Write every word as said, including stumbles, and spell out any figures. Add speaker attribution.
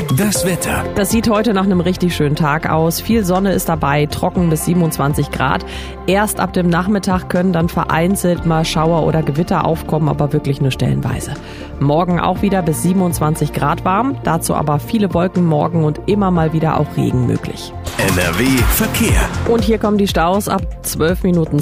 Speaker 1: Das Wetter.
Speaker 2: Das sieht heute nach einem richtig schönen Tag aus. Viel Sonne ist dabei, trocken bis siebenundzwanzig Grad. Erst ab dem Nachmittag können dann vereinzelt mal Schauer oder Gewitter aufkommen, aber wirklich nur stellenweise. Morgen auch wieder bis siebenundzwanzig Grad warm, dazu aber viele Wolken morgen und immer mal wieder auch Regen möglich.
Speaker 1: N R W Verkehr.
Speaker 2: Und hier kommen die Staus ab zwölf Minuten